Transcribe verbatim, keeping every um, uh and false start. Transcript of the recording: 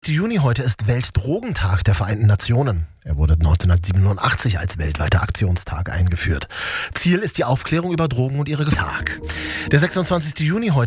Juni heute ist Weltdrogentag der Vereinten Nationen. Er wurde neunzehnhundertsiebenundachtzig als weltweiter Aktionstag eingeführt. Ziel ist die Aufklärung über Drogen und ihre Gefahr. Der sechsundzwanzigste Juni heute